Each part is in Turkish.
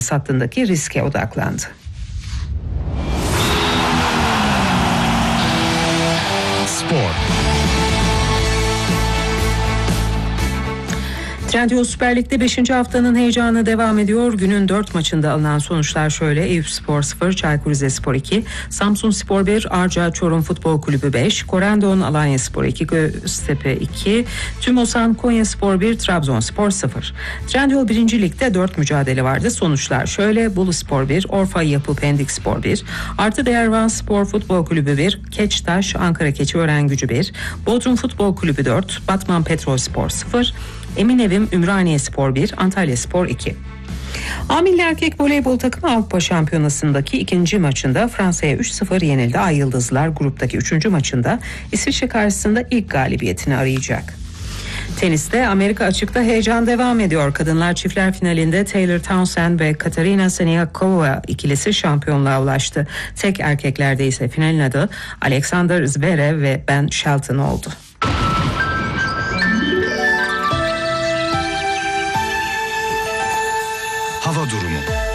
hattındaki riske odaklandı. Spor. Trendyol Süper Lig'de 5. haftanın heyecanı devam ediyor. Günün 4 maçında alınan sonuçlar şöyle: Eyüpspor 0, Çaykur Rizespor 2, Samsunspor 1, Arca Çorum Futbol Kulübü 5, Korendon Alanyaspor 2, Göztepe 2, Tümosan Konyaspor 1, Trabzonspor 0. Trendyol 1. Lig'de 4 mücadele vardı. Sonuçlar şöyle: Boluspor 1, Orfa Yapı Pendikspor 1, Artı Değer Van Spor Futbol Kulübü 1, Keçtaş Ankara Keçiören-Gücü 1, Bodrum Futbol Kulübü 4, Batman Petrolspor 0, Eminevim Ümraniyespor 1, Antalyaspor 2. A Milli Erkek Voleybol takımı Avrupa Şampiyonası'ndaki ikinci maçında Fransa'ya 3-0 yenildi. Ay Yıldızlar gruptaki 3. maçında İsviçre karşısında ilk galibiyetini arayacak. Teniste Amerika Açık'ta heyecan devam ediyor. Kadınlar çiftler finalinde Taylor Townsend ve Katarina Siniakova ikilisi şampiyonluğa ulaştı. Tek erkeklerde ise finalin adı Alexander Zverev ve Ben Shelton oldu. Hava durumu.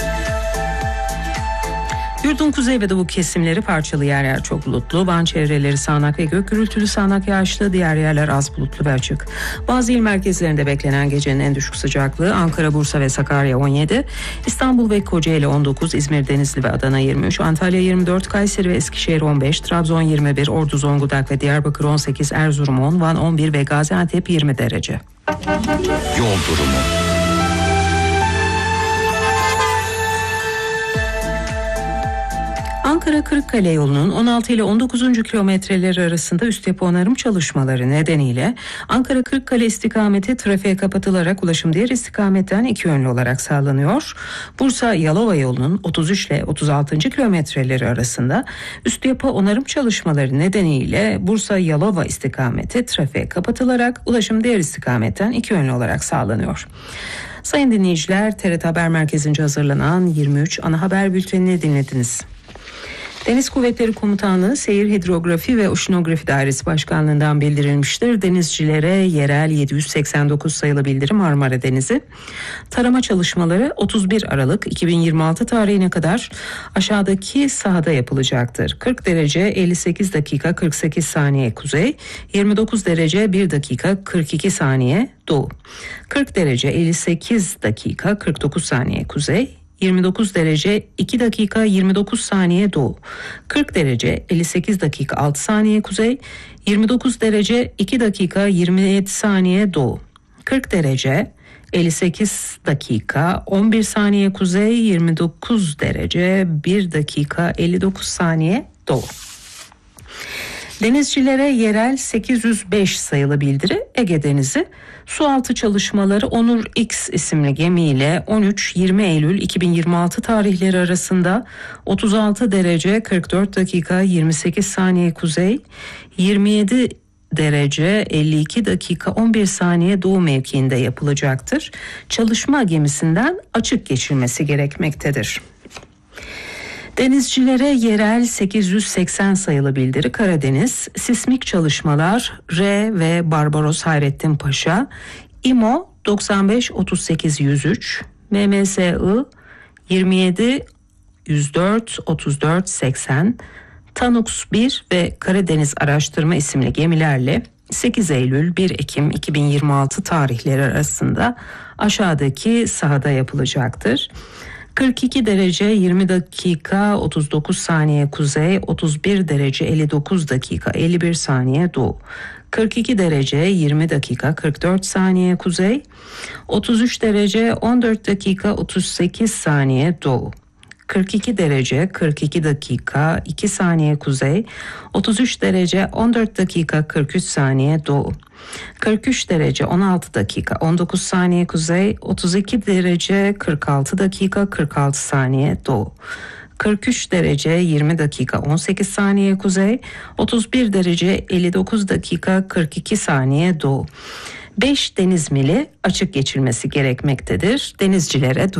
Yurdun kuzey ve doğu kesimleri parçalı, yer yer çok bulutlu. Van çevreleri sağanak ve gök gürültülü, sağanak yağışlı, diğer yerler az bulutlu ve açık. Bazı il merkezlerinde beklenen gecenin en düşük sıcaklığı Ankara, Bursa ve Sakarya 17, İstanbul ve Kocaeli 19, İzmir, Denizli ve Adana 23, Antalya 24, Kayseri ve Eskişehir 15, Trabzon 21, Ordu, Zonguldak ve Diyarbakır 18, Erzurum 10, Van 11 ve Gaziantep 20 derece. Yol durumu. Ankara-Kırıkkale yolunun 16 ile 19. kilometreleri arasında üst yapı onarım çalışmaları nedeniyle Ankara-Kırıkkale istikameti trafiğe kapatılarak ulaşım diğer istikametten iki yönlü olarak sağlanıyor. Bursa-Yalova yolunun 33 ile 36. kilometreleri arasında üst yapı onarım çalışmaları nedeniyle Bursa-Yalova istikameti trafiğe kapatılarak ulaşım diğer istikametten iki yönlü olarak sağlanıyor. Sayın dinleyiciler, TRT Haber Merkezi'nce hazırlanan 23 ana haber bültenini dinlediniz. Deniz Kuvvetleri Komutanlığı Seyir Hidrografi ve Oşinografi Dairesi Başkanlığı'ndan bildirilmiştir. Denizcilere yerel 789 sayılı bildirim Marmara Denizi. Tarama çalışmaları 31 Aralık 2026 tarihine kadar aşağıdaki sahada yapılacaktır. 40 derece 58 dakika 48 saniye kuzey, 29 derece 1 dakika 42 saniye doğu. 40 derece 58 dakika 49 saniye kuzey, 29 derece 2 dakika 29 saniye doğu. 40 derece 58 dakika 6 saniye kuzey, 29 derece 2 dakika 27 saniye doğu. 40 derece 58 dakika 11 saniye kuzey, 29 derece 1 dakika 59 saniye doğu. Denizcilere yerel 805 sayılı bildiri Ege Denizi. Sualtı çalışmaları Onur X isimli gemiyle 13-20 Eylül 2026 tarihleri arasında 36 derece 44 dakika 28 saniye kuzey, 27 derece 52 dakika 11 saniye doğu mevkiinde yapılacaktır. Çalışma gemisinden açık geçilmesi gerekmektedir. Denizcilere yerel 880 sayılı bildiri Karadeniz. Sismik çalışmalar R ve Barbaros Hayrettin Paşa, İMO 95 38 103, MMSI 27 104 34 80, Tanux 1 ve Karadeniz Araştırma isimli gemilerle 8 Eylül 1 Ekim 2026 tarihleri arasında aşağıdaki sahada yapılacaktır. 42 derece 20 dakika 39 saniye kuzey, 31 derece 59 dakika 51 saniye doğu. 42 derece 20 dakika 44 saniye kuzey, 33 derece 14 dakika 38 saniye doğu. 42 derece 42 dakika 2 saniye kuzey, 33 derece 14 dakika 43 saniye doğu. 43 derece 16 dakika 19 saniye kuzey, 32 derece 46 dakika 46 saniye doğu. 43 derece 20 dakika 18 saniye kuzey, 31 derece 59 dakika 42 saniye doğu. 5 deniz mili açık geçilmesi gerekmektedir. Denizcilere